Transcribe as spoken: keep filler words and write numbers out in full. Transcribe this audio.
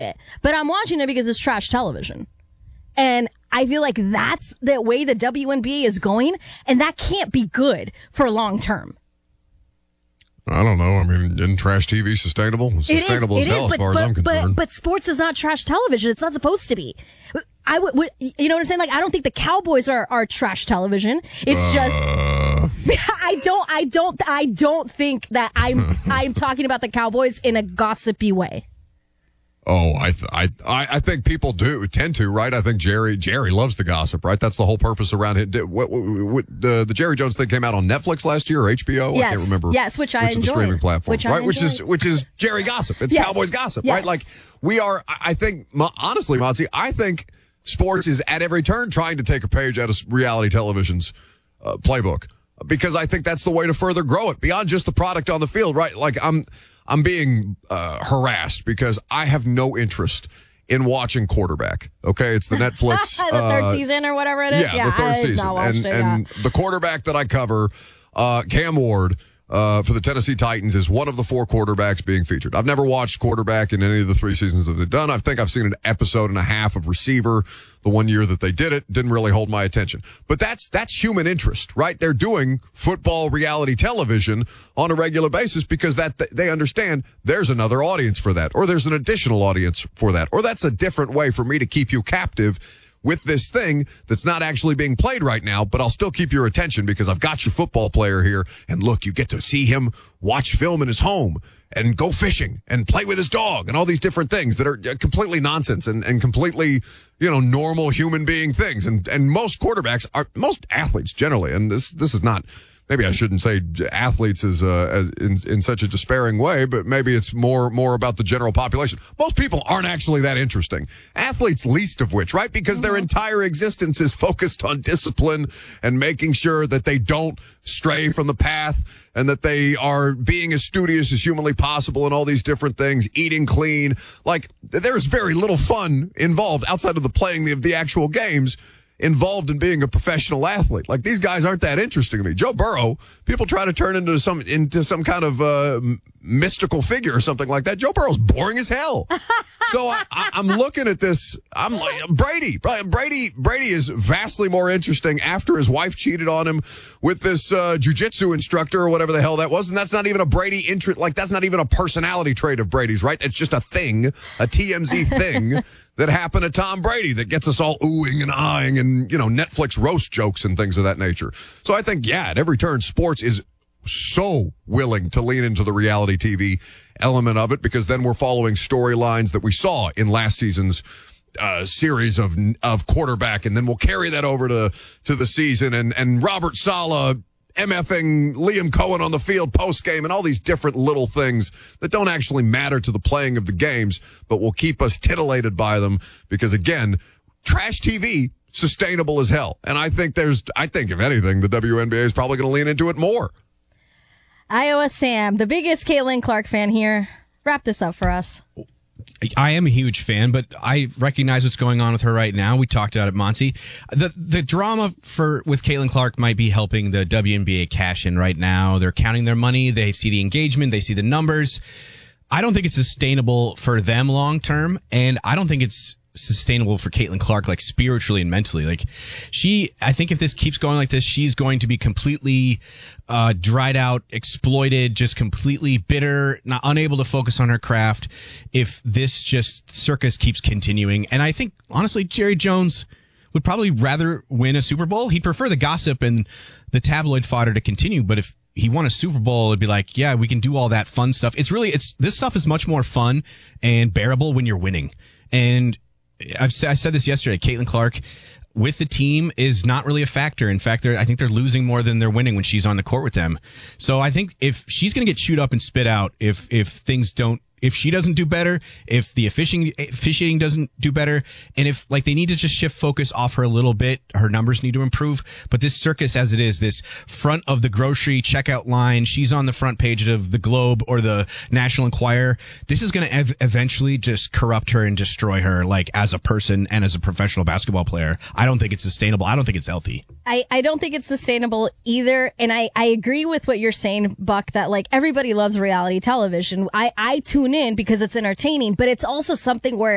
it, but I'm watching it because it's trash television. And I feel like that's the way the W N B A is going, and that can't be good for long term. I don't know. I mean, isn't trash T V sustainable? It's sustainable it is, as it hell is, as but, far but, as I'm concerned. But, but sports is not trash television. It's not supposed to be. I would, would you know what I'm saying? Like, I don't think the Cowboys are, are trash television. It's uh... just, I don't, I don't, I don't think that I'm, I'm talking about the Cowboys in a gossipy way. Oh, I, th- I, I, I think people do tend to, right? I think Jerry, Jerry loves the gossip, right? That's the whole purpose around it. Did, what, what, what, the, the Jerry Jones thing came out on Netflix last year or H B O? Yes. I can't remember. Yes, which I which enjoyed. of the streaming platforms, which right? I Which is, which is Jerry gossip. It's yes. Cowboys gossip, yes. right? Like we are, I think, honestly, Monty, I think sports is at every turn trying to take a page out of reality television's uh, playbook, because I think that's the way to further grow it beyond just the product on the field, right? Like I'm, I'm being uh, harassed because I have no interest in watching quarterback. Okay, it's the Netflix the third uh, season or whatever it is. Yeah, Yeah, the third I season, not watched and it, and yeah. the quarterback that I cover, uh, Cam Ward. Uh, for the Tennessee Titans is one of the four quarterbacks being featured. I've never watched quarterback in any of the three seasons that they've done. I think I've seen an episode and a half of receiver the one year that they did it. Didn't really hold my attention. But that's, that's human interest, right? They're doing football reality television on a regular basis because that they understand there's another audience for that, or there's an additional audience for that, or that's a different way for me to keep you captive with this thing that's not actually being played right now, but I'll still keep your attention because I've got your football player here. And look, you get to see him watch film in his home and go fishing and play with his dog and all these different things that are completely nonsense and, and completely, you know, normal human being things. And, and most quarterbacks are, most athletes generally, and this, this is not, maybe I shouldn't say athletes as, uh, as in, in such a despairing way, but maybe it's more, more about the general population. Most people aren't actually that interesting. Athletes, least of which, right? Because their entire existence is focused on discipline and making sure that they don't stray from the path and that they are being as studious as humanly possible and all these different things, eating clean. Like, there's very little fun involved outside of the playing of the actual games involved in being a professional athlete. Like, these guys aren't that interesting to me. Joe Burrow, people try to turn into some into some kind of uh, mystical figure or something like that. Joe Burrow's boring as hell. So I, I, I'm looking at this. I'm like, Brady. Brady Brady is vastly more interesting after his wife cheated on him with this uh, jiu-jitsu instructor or whatever the hell that was. And that's not even a Brady interest. Like, that's not even a personality trait of Brady's, right? It's just a thing, a T M Z thing that happened to Tom Brady that gets us all oohing and eyeing and, you know, Netflix roast jokes and things of that nature. So I think, yeah, at every turn, sports is so willing to lean into the reality T V element of it, because then we're following storylines that we saw in last season's uh, series of of quarterback, and then we'll carry that over to to the season, and and Robert Saleh MFing Liam Cohen on the field post game, and all these different little things that don't actually matter to the playing of the games, but will keep us titillated by them, because again, trash T V, sustainable as hell. And I think there's, I think if anything, the W N B A is probably going to lean into it more. Iowa Sam, the biggest Caitlin Clark fan here. Wrap this up for us. I am a huge fan, but I recognize what's going on with her right now. We talked about it, Monty. The the drama for with Caitlin Clark might be helping the W N B A cash in right now. They're counting their money. They see the engagement. They see the numbers. I don't think it's sustainable for them long term, and I don't think it's sustainable for Caitlin Clark, like spiritually and mentally. Like she, I think if this keeps going like this, she's going to be completely uh, dried out, exploited, just completely bitter, not unable to focus on her craft if this just circus keeps continuing. And I think, honestly, Jerry Jones would probably rather win a Super Bowl. He'd prefer the gossip and the tabloid fodder to continue, but if he won a Super Bowl, it'd be like, yeah, we can do all that fun stuff. It's really, it's, this stuff is much more fun and bearable when you're winning. And I've I said this yesterday. Caitlin Clark with the team is not really a factor. In fact, I think they're losing more than they're winning when she's on the court with them. So I think if she's going to get chewed up and spit out, if if things don't, if she doesn't do better, if the officiating, officiating doesn't do better, and if like they need to just shift focus off her a little bit, her numbers need to improve. But this circus as it is, this front of the grocery checkout line, she's on the front page of the Globe or the National Enquirer. This is going to ev- eventually just corrupt her and destroy her, like as a person and as a professional basketball player. I don't think it's sustainable. I don't think it's healthy. I, I don't think it's sustainable either. And I, I agree with what you're saying, Buck, that like everybody loves reality television. I, I tune in because it's entertaining, but it's also something where